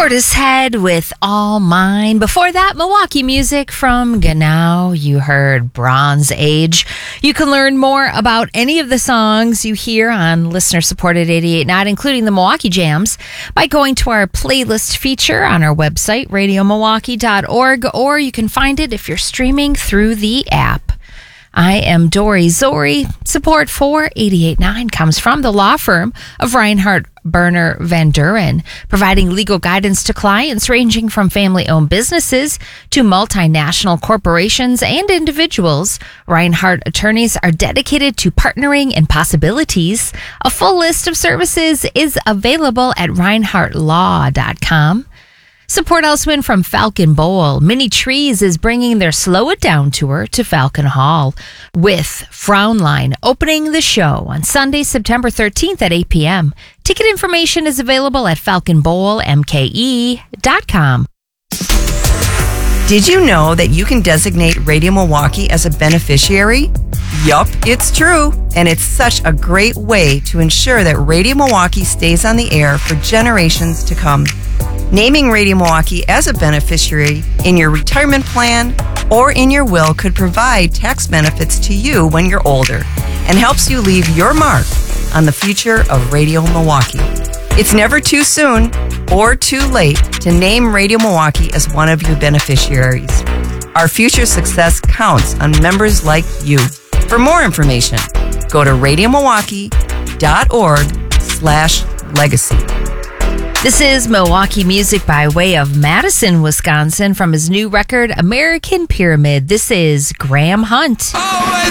Portishead with All Mine. Before that, Milwaukee music from Genau. You heard Bronze Age. You can learn more about any of the songs you hear on listener-supported 88.9, including the Milwaukee Jams, by going to our playlist feature on our website, radiomilwaukee.org, or you can find it if you're streaming through the app. I am Dory Zori. Support for 88.9 comes from the law firm of Reinhardt Berner Van Duren, providing legal guidance to clients ranging from family-owned businesses to multinational corporations and individuals. Reinhardt attorneys are dedicated to partnering in possibilities. A full list of services is available at reinhardtlaw.com. Support elsewhere from Falcon Bowl. Mini Trees is bringing their Slow It Down tour to Falcon Hall, with Frownline opening the show on Sunday, September 13th at 8 p.m. Ticket information is available at falconbowlmke.com. Did you know that you can designate Radio Milwaukee as a beneficiary? Yup, it's true. And it's such a great way to ensure that Radio Milwaukee stays on the air for generations to come. Naming Radio Milwaukee as a beneficiary in your retirement plan or in your will could provide tax benefits to you when you're older and helps you leave your mark on the future of Radio Milwaukee. It's never too soon or too late to name Radio Milwaukee as one of your beneficiaries. Our future success counts on members like you. For more information, go to radiomilwaukee.org/legacy. This is Milwaukee music by way of Madison, Wisconsin, from his new record, American Pyramid. This is Graham Hunt.